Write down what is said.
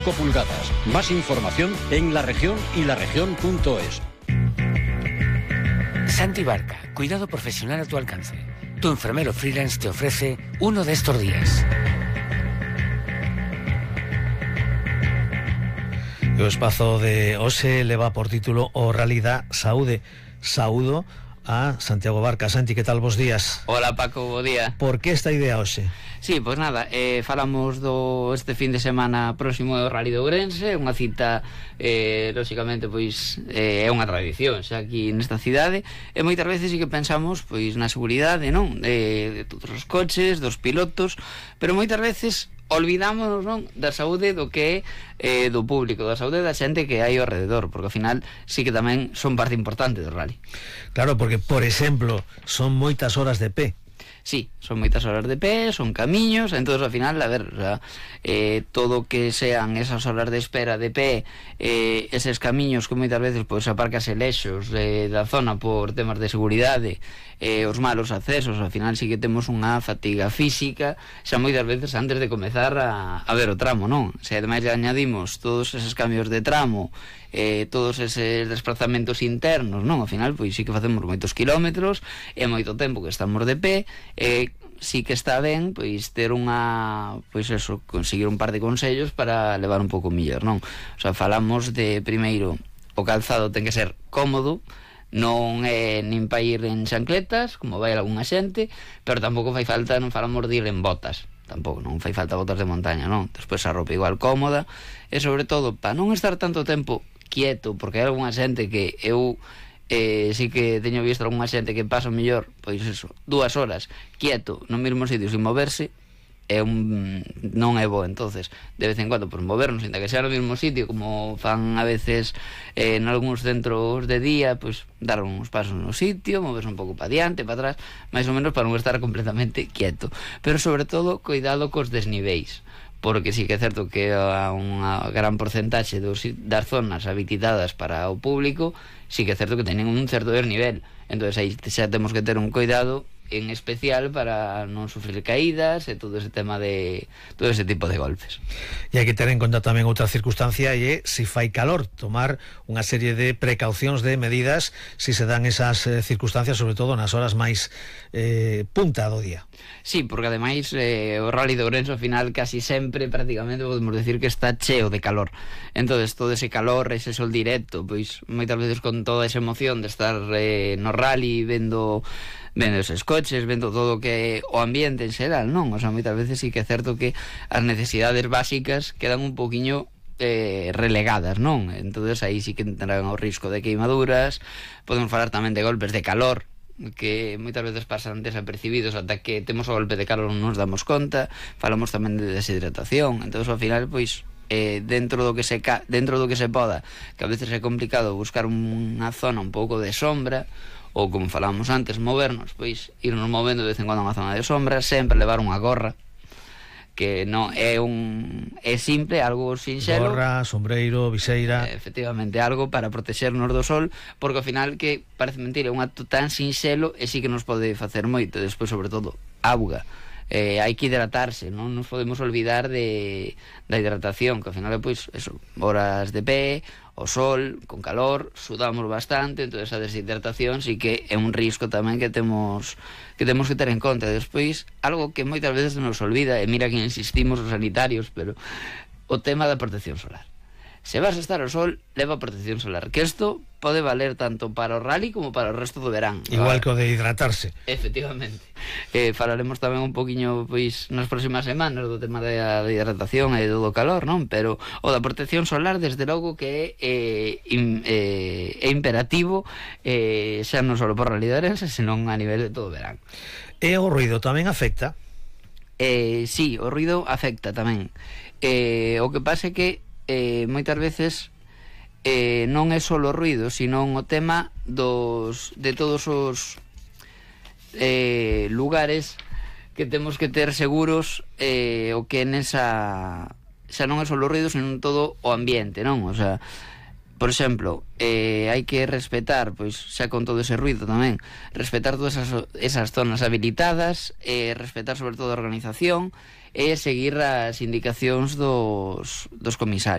pulgadas. Más información en La Región y laregion.es. Santi Barca, cuidado profesional a tu alcance. Tu enfermero freelance te ofrece uno de estos días. O espazo de hoxe leva por título O Rally da Saúde. Saúdo a Santiago Barca. Santi, que tal, bos días? Hola Paco, bo día. Por que esta idea hoxe? Sí, pois nada, falamos este fin de semana próximo do Rally de Ourense, unha cita, lóxicamente, pois, é unha tradición xa aquí nesta cidade, e moitas veces sí que pensamos, pois, na seguridade, non? De todos os coches, dos pilotos, pero moitas veces olvidámonos, non, da saúde do que é do público, da saúde da xente que hai ao rededor, porque ao final sí que tamén son parte importante do rally. Claro, porque, por exemplo, son moitas horas de pé. Sí, son moitas horas de pé, son camiños, entonces ao final, a ver, o sea, todo que sean esas horas de espera de pé, eses camiños que moitas veces pois apárcase lexos da zona por temas de seguridade, os malos accesos, ao final sí que temos unha fatiga física xa moitas veces antes de comezar a ver o tramo, non? Se ademais añadimos todos eses cambios de tramo, todos eses desplazamentos internos, non? Ao final, pois sí que facemos moitos kilómetros e moito tempo que estamos de pé, sí que está ben, pois ter unha, pois eso, conseguir un par de consellos para levar un pouco mellor, non? O sea, falamos de, primeiro, o calzado ten que ser cómodo, non é nin para ir en chancletas, como vai algunha xente, pero tampouco fai falta, non falamos de ir en botas, tampouco, non fai falta botas de montaña, non? Despois a roupa igual cómoda, e sobre todo, para non estar tanto tempo quieto, porque hai algunha xente que eu sí que teño visto algunha xente que pasa mellor, pois eso, 2 horas quieto no mesmo sitio sin moverse, non é bo. Entonces, de vez en cuando, por movernos, ainda que sea no mesmo sitio, como fan a veces en algúns centros de día, pois dar uns pasos no sitio, moverse un pouco para diante, para atrás, máis ou menos para non estar completamente quieto. Pero sobre todo, cuidado cos desniveis, porque sí que é certo que a unha gran porcentaxe das zonas habilitadas para o público, sí que é certo que teñen un certo desnivel, entonces aí xa temos que ter un cuidado en especial para non sufrir caídas e todo ese tema de todo ese tipo de golpes. E hai que ter en conta tamén outra circunstancia, e se fai calor, tomar unha serie de precaucións, de medidas, se se dan esas circunstancias, sobre todo nas horas máis punta do día. Sí, porque ademais o Rally de Ourense ao final casi sempre prácticamente podemos decir que está cheo de calor, entonces todo ese calor, ese sol directo, pois moitas veces con toda esa emoción de estar no rally vendo eses coches, vendo todo o que o ambiente en xeral, non? O sea, moitas veces sí que é certo que as necesidades básicas quedan un poquinho relegadas, non? Entonces aí sí que entrarán o risco de queimaduras, podemos falar tamén de golpes de calor, que moitas veces pasan desapercibidos ata que temos o golpe de calor non nos damos conta, falamos tamén de deshidratación, entonces ao final, pois, dentro do que se poda, que a veces é complicado buscar unha zona un pouco de sombra, ou como falábamos antes, movernos, pois irnos movendo de vez en cuando a unha zona de sombra, sempre levar unha gorra, que non é é simple, algo sinxelo, gorra, sombreiro, viseira, efectivamente, algo para protexernos do sol, porque ao final, que parece mentira, é un acto tan sinxelo e sí que nos pode facer moito. Despois, sobre todo, auga, hai que hidratarse, non nos podemos olvidar da hidratación, que ao final é, pois, eso, horas de pé, o sol, con calor, sudamos bastante, entonces a deshidratación sí que é un risco tamén que temos que ter en conta. Despois, algo que moitas veces nos olvida, e mira que insistimos os sanitarios, pero o tema da protección solar. Se vas a estar ao sol, leva protección solar, que isto pode valer tanto para o rally como para o resto do verán. Igual que o de hidratarse. Efectivamente. Falaremos tamén un poquinho, pois, nas próximas semanas do tema da hidratación e do calor, non? Pero o da protección solar, desde logo que é imperativo, xa non só por Rally de Ourense, senón a nivel de todo o verán. E o ruido tamén afecta? Sí, o ruido afecta tamén. O que pasa é que moitas veces non é só o ruido, sino o tema de todos os lugares que temos que ter seguros, o que nesa xa non é só o ruido, sino todo o ambiente, non? O sea, por exemplo, hai que respetar, pois xa con todo ese ruido tamén, respetar todas esas zonas habilitadas, respetar sobre todo a organización, e seguir as indicacións dos comisarios.